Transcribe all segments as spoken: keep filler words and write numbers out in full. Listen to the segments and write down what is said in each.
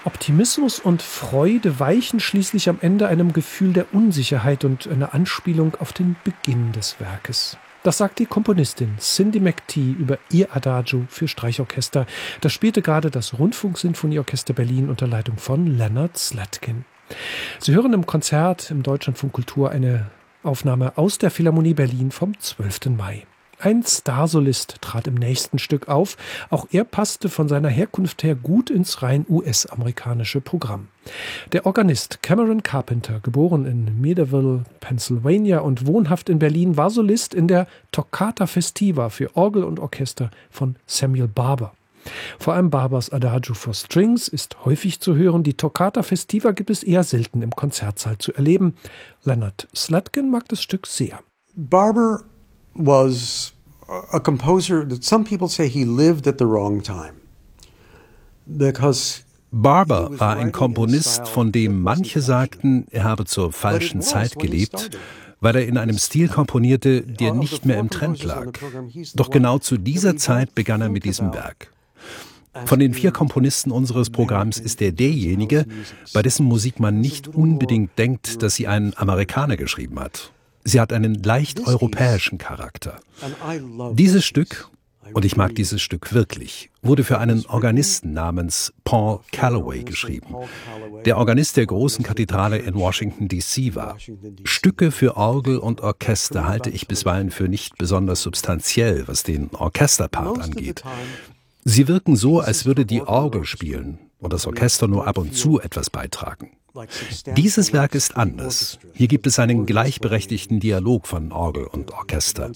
Optimismus und Freude weichen schließlich am Ende einem Gefühl der Unsicherheit und einer Anspielung auf den Beginn des Werkes. Das sagt die Komponistin Cindy McTee über ihr Adagio für Streichorchester. Das spielte gerade das Rundfunksinfonieorchester Berlin unter Leitung von Leonard Slatkin. Sie hören im Konzert im Deutschlandfunk Kultur eine Aufnahme aus der Philharmonie Berlin vom zwölften Mai. Ein Starsolist trat im nächsten Stück auf. Auch er passte von seiner Herkunft her gut ins rein U S-amerikanische Programm. Der Organist Cameron Carpenter, geboren in Meadville, Pennsylvania und wohnhaft in Berlin, war Solist in der Toccata Festiva für Orgel und Orchester von Samuel Barber. Vor allem Barbers Adagio for Strings ist häufig zu hören. Die Toccata Festiva gibt es eher selten im Konzertsaal zu erleben. Leonard Slatkin mag das Stück sehr. Barber was a composer that some people say he lived at the wrong time. Because Barber war ein Komponist, von dem manche sagten, er habe zur falschen Zeit gelebt, weil er in einem Stil komponierte, der nicht mehr im Trend lag. Doch genau zu dieser Zeit begann er mit diesem Werk. Von den vier Komponisten unseres Programms ist er derjenige, bei dessen Musik man nicht unbedingt denkt, dass sie ein Amerikaner geschrieben hat. Sie hat einen leicht europäischen Charakter. Dieses Stück, und ich mag dieses Stück wirklich, wurde für einen Organisten namens Paul Calloway geschrieben, der Organist der großen Kathedrale in Washington D C war. Stücke für Orgel und Orchester halte ich bisweilen für nicht besonders substanziell, was den Orchesterpart angeht. Sie wirken so, als würde die Orgel spielen und das Orchester nur ab und zu etwas beitragen. Dieses Werk ist anders. Hier gibt es einen gleichberechtigten Dialog von Orgel und Orchester.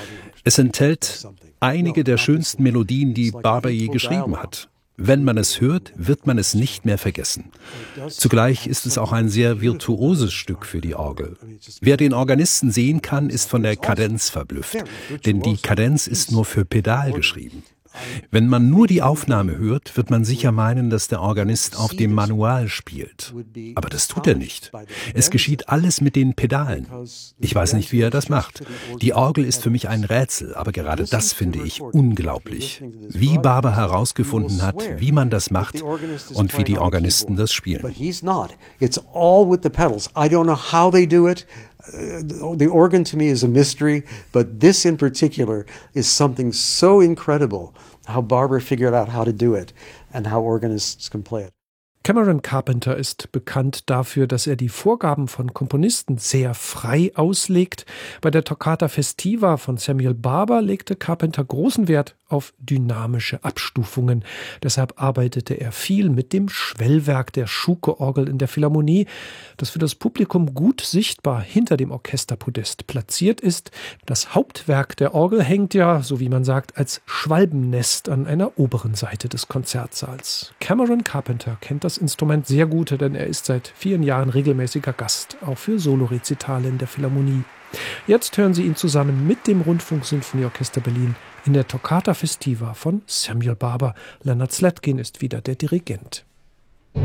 Es enthält einige der schönsten Melodien, die Barber je geschrieben hat. Wenn man es hört, wird man es nicht mehr vergessen. Zugleich ist es auch ein sehr virtuoses Stück für die Orgel. Wer den Organisten sehen kann, ist von der Kadenz verblüfft, denn die Kadenz ist nur für Pedal geschrieben. Wenn man nur die Aufnahme hört, wird man sicher meinen, dass der Organist auf dem Manual spielt. Aber das tut er nicht. Es geschieht alles mit den Pedalen. Ich weiß nicht, wie er das macht. Die Orgel ist für mich ein Rätsel, aber gerade das finde ich unglaublich. Wie Barber herausgefunden hat, wie man das macht und wie die Organisten das spielen. It's all with the pedals. I don't know how they do it. Uh, the organ to me is a mystery, but this in particular is something so incredible, how Barber figured out how to do it and how organists can play it. Cameron Carpenter ist bekannt dafür, dass er die Vorgaben von Komponisten sehr frei auslegt. Bei der Toccata Festiva von Samuel Barber legte Carpenter großen Wert auf dynamische Abstufungen. Deshalb arbeitete er viel mit dem Schwellwerk der Schuke-Orgel in der Philharmonie, das für das Publikum gut sichtbar hinter dem Orchesterpodest platziert ist. Das Hauptwerk der Orgel hängt ja, so wie man sagt, als Schwalbennest an einer oberen Seite des Konzertsaals. Cameron Carpenter kennt das Instrument sehr gut, denn er ist seit vielen Jahren regelmäßiger Gast, auch für Solorezitale in der Philharmonie. Jetzt hören Sie ihn zusammen mit dem Rundfunksinfonieorchester Berlin in der Toccata Festiva von Samuel Barber. Leonard Slatkin ist wieder der Dirigent.